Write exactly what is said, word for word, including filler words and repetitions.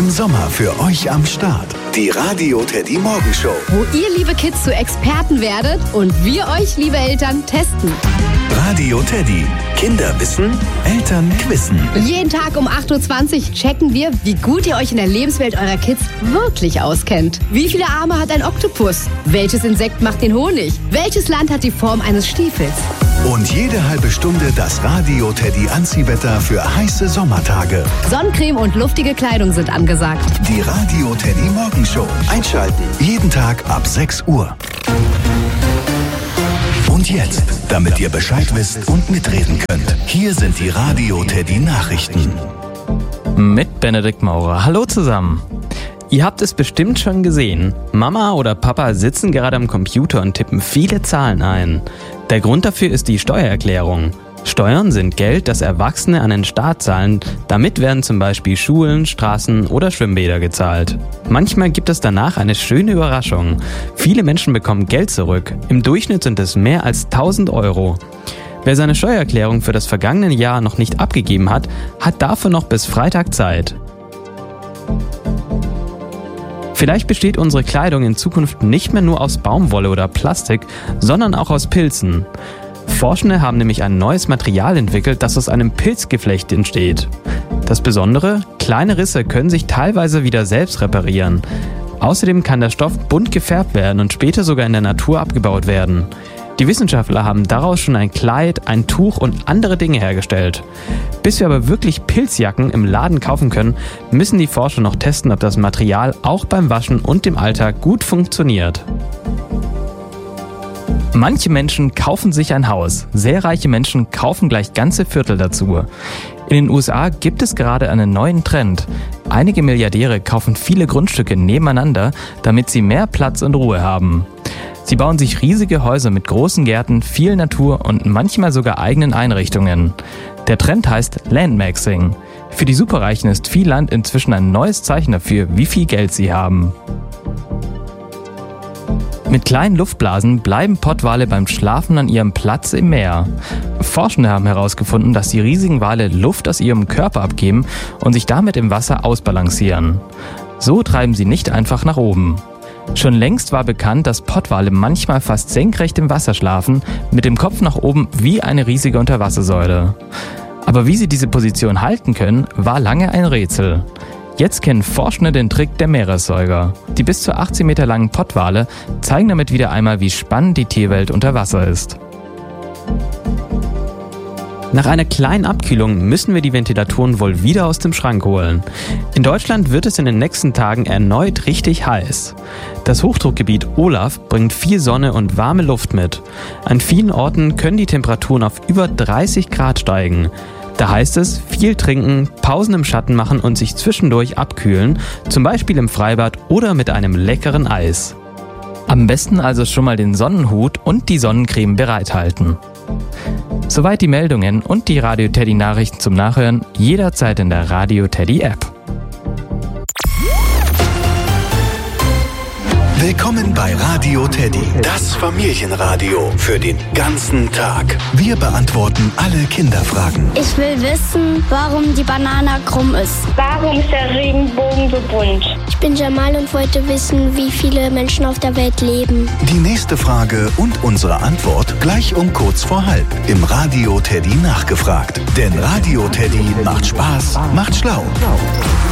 Im Sommer für euch am Start. Die Radio Teddy Morgenshow. Wo ihr, liebe Kids, zu Experten werdet und wir euch, liebe Eltern, testen. Radio Teddy. Kinder wissen, Eltern quizzen. Jeden Tag um acht Uhr zwanzig checken wir, wie gut ihr euch in der Lebenswelt eurer Kids wirklich auskennt. Wie viele Arme hat ein Oktopus? Welches Insekt macht den Honig? Welches Land hat die Form eines Stiefels? Und jede halbe Stunde das Radio Teddy Anziehwetter für heiße Sommertage. Sonnencreme und luftige Kleidung sind angesagt. Die Radio Teddy Morgenshow. Einschalten. Jeden Tag ab sechs Uhr. Und jetzt, damit ihr Bescheid wisst und mitreden könnt, hier sind die Radio Teddy Nachrichten. Mit Benedikt Maurer. Hallo zusammen. Ihr habt es bestimmt schon gesehen. Mama oder Papa sitzen gerade am Computer und tippen viele Zahlen ein. Der Grund dafür ist die Steuererklärung. Steuern sind Geld, das Erwachsene an den Staat zahlen. Damit werden zum Beispiel Schulen, Straßen oder Schwimmbäder gezahlt. Manchmal gibt es danach eine schöne Überraschung. Viele Menschen bekommen Geld zurück. Im Durchschnitt sind es mehr als tausend Euro. Wer seine Steuererklärung für das vergangene Jahr noch nicht abgegeben hat, hat dafür noch bis Freitag Zeit. Vielleicht besteht unsere Kleidung in Zukunft nicht mehr nur aus Baumwolle oder Plastik, sondern auch aus Pilzen. Forschende haben nämlich ein neues Material entwickelt, das aus einem Pilzgeflecht entsteht. Das Besondere: kleine Risse können sich teilweise wieder selbst reparieren. Außerdem kann der Stoff bunt gefärbt werden und später sogar in der Natur abgebaut werden. Die Wissenschaftler haben daraus schon ein Kleid, ein Tuch und andere Dinge hergestellt. Bis wir aber wirklich Pilzjacken im Laden kaufen können, müssen die Forscher noch testen, ob das Material auch beim Waschen und im Alltag gut funktioniert. Manche Menschen kaufen sich ein Haus. Sehr reiche Menschen kaufen gleich ganze Viertel dazu. In den U S A gibt es gerade einen neuen Trend. Einige Milliardäre kaufen viele Grundstücke nebeneinander, damit sie mehr Platz und Ruhe haben. Sie bauen sich riesige Häuser mit großen Gärten, viel Natur und manchmal sogar eigenen Einrichtungen. Der Trend heißt Landmaxing. Für die Superreichen ist viel Land inzwischen ein neues Zeichen dafür, wie viel Geld sie haben. Mit kleinen Luftblasen bleiben Pottwale beim Schlafen an ihrem Platz im Meer. Forschende haben herausgefunden, dass die riesigen Wale Luft aus ihrem Körper abgeben und sich damit im Wasser ausbalancieren. So treiben sie nicht einfach nach oben. Schon längst war bekannt, dass Pottwale manchmal fast senkrecht im Wasser schlafen, mit dem Kopf nach oben wie eine riesige Unterwassersäule. Aber wie sie diese Position halten können, war lange ein Rätsel. Jetzt kennen Forschende den Trick der Meeressäuger. Die bis zu achtzehn Meter langen Pottwale zeigen damit wieder einmal, wie spannend die Tierwelt unter Wasser ist. Nach einer kleinen Abkühlung müssen wir die Ventilatoren wohl wieder aus dem Schrank holen. In Deutschland wird es in den nächsten Tagen erneut richtig heiß. Das Hochdruckgebiet Olaf bringt viel Sonne und warme Luft mit. An vielen Orten können die Temperaturen auf über dreißig Grad steigen. Da heißt es, viel trinken, Pausen im Schatten machen und sich zwischendurch abkühlen, zum Beispiel im Freibad oder mit einem leckeren Eis. Am besten also schon mal den Sonnenhut und die Sonnencreme bereithalten. Soweit die Meldungen und die Radio Teddy Nachrichten zum Nachhören jederzeit in der Radio Teddy App. Willkommen bei Radio Teddy, das Familienradio für den ganzen Tag. Wir beantworten alle Kinderfragen. Ich will wissen, warum die Banane krumm ist. Warum ist der Regenbogen so bunt? Ich bin Jamal und wollte wissen, wie viele Menschen auf der Welt leben. Die nächste Frage und unsere Antwort gleich um kurz vor halb im Radio Teddy nachgefragt. Denn Radio Teddy macht Spaß, macht schlau.